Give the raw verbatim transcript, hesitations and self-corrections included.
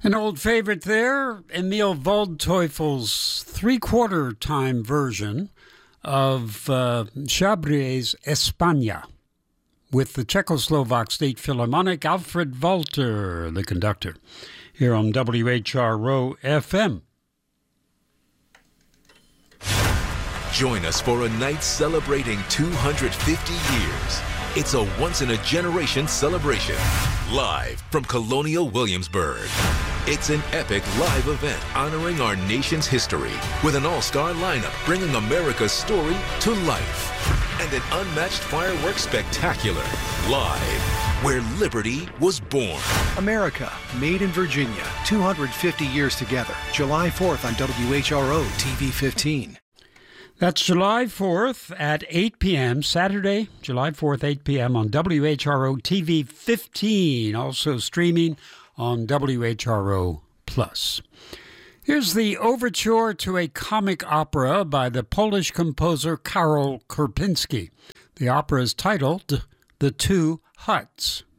An old favorite there, Emil Waldteufel's three-quarter time version of uh, Chabrier's España, with the Czechoslovak State Philharmonic, Alfred Walter, the conductor, here on W H R O F M. Join us for a night celebrating two hundred fifty years. It's a once-in-a-generation celebration, live from Colonial Williamsburg. It's an epic live event honoring our nation's history with an all-star lineup bringing America's story to life. And an unmatched fireworks spectacular, live, where liberty was born. America, made in Virginia, two hundred fifty years together. July fourth on W H R O T V fifteen. That's July fourth at eight p.m., Saturday, July fourth, eight p.m. on W H R O T V fifteen, also streaming on W H R O Plus. Here's the overture to a comic opera by the Polish composer Karol Kurpinski. The opera is titled The Two Huts.